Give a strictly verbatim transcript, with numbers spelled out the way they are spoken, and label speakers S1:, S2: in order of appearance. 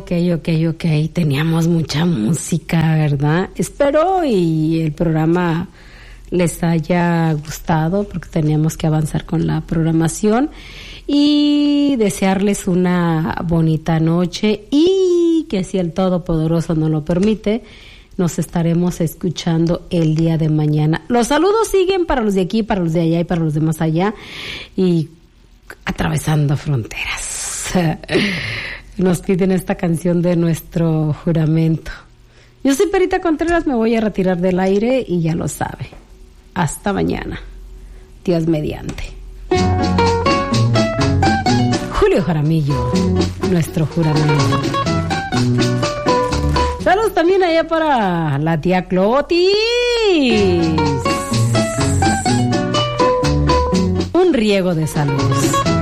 S1: Ok, ok, ok. Teníamos mucha música, ¿verdad? Espero y el programa les haya gustado porque teníamos que avanzar con la programación y desearles una bonita noche y que si el Todopoderoso nos lo permite, nos estaremos escuchando el día de mañana. Los saludos siguen para los de aquí, para los de allá y para los de más allá y atravesando fronteras. Nos piden esta canción de nuestro juramento. Yo soy Perita Contreras, me voy a retirar del aire y ya lo sabe. Hasta mañana. Dios mediante. Julio Jaramillo, nuestro juramento. Saludos también allá para la tía Clotis. Un riego de salud.